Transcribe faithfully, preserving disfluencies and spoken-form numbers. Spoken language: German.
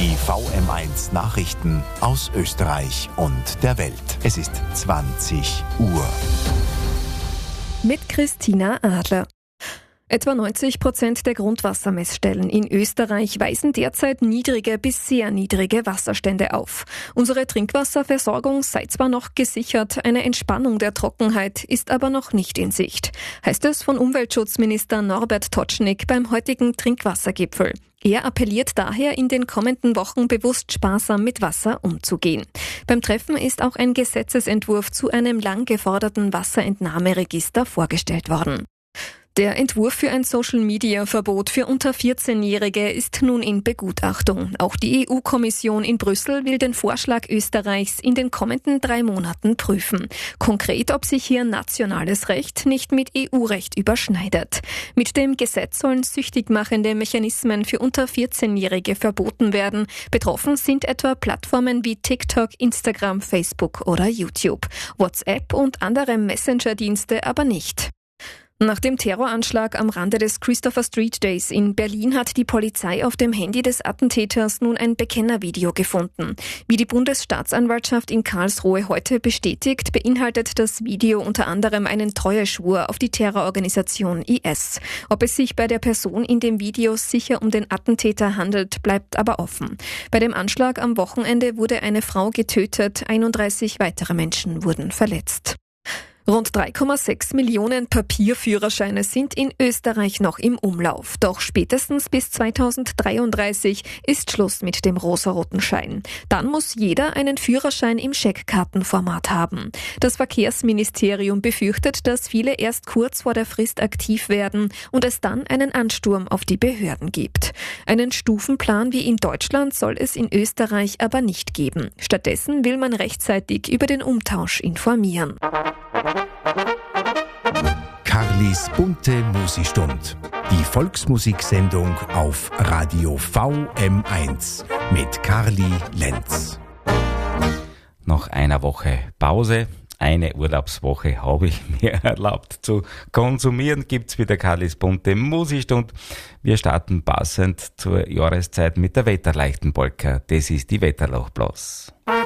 Die V M eins Nachrichten aus Österreich und der Welt. Es ist zwanzig Uhr. Mit Christina Adler. Etwa neunzig Prozent der Grundwassermessstellen in Österreich weisen derzeit niedrige bis sehr niedrige Wasserstände auf. Unsere Trinkwasserversorgung sei zwar noch gesichert, eine Entspannung der Trockenheit ist aber noch nicht in Sicht, heißt es von Umweltschutzminister Norbert Totschnig beim heutigen Trinkwassergipfel. Er appelliert daher, in den kommenden Wochen bewusst sparsam mit Wasser umzugehen. Beim Treffen ist auch ein Gesetzesentwurf zu einem lang geforderten Wasserentnahmeregister vorgestellt worden. Der Entwurf für ein Social-Media-Verbot für unter vierzehnjährige ist nun in Begutachtung. Auch die E U-Kommission in Brüssel will den Vorschlag Österreichs in den kommenden drei Monaten prüfen. Konkret, ob sich hier nationales Recht nicht mit E U-Recht überschneidet. Mit dem Gesetz sollen süchtig machende Mechanismen für unter vierzehnjährige verboten werden. Betroffen sind etwa Plattformen wie TikTok, Instagram, Facebook oder YouTube. WhatsApp und andere Messenger-Dienste aber nicht. Nach dem Terroranschlag am Rande des Christopher Street Days in Berlin hat die Polizei auf dem Handy des Attentäters nun ein Bekennervideo gefunden. Wie die Bundesstaatsanwaltschaft in Karlsruhe heute bestätigt, beinhaltet das Video unter anderem einen Treueschwur auf die Terrororganisation I S. Ob es sich bei der Person in dem Video sicher um den Attentäter handelt, bleibt aber offen. Bei dem Anschlag am Wochenende wurde eine Frau getötet, einunddreißig weitere Menschen wurden verletzt. Rund drei Komma sechs Millionen Papierführerscheine sind in Österreich noch im Umlauf. Doch spätestens bis zweitausenddreiunddreißig ist Schluss mit dem rosaroten Schein. Dann muss jeder einen Führerschein im Scheckkartenformat haben. Das Verkehrsministerium befürchtet, dass viele erst kurz vor der Frist aktiv werden und es dann einen Ansturm auf die Behörden gibt. Einen Stufenplan wie in Deutschland soll es in Österreich aber nicht geben. Stattdessen will man rechtzeitig über den Umtausch informieren. Karlis bunte Musikstund. Die Volksmusiksendung auf Radio V M eins mit Karli Lenz. Nach einer Woche Pause, eine Urlaubswoche habe ich mir erlaubt zu konsumieren, gibt's wieder Karlis bunte Musikstund. Wir starten passend zur Jahreszeit mit der wetterleichten Polka. Das ist die Wetterlauchblas.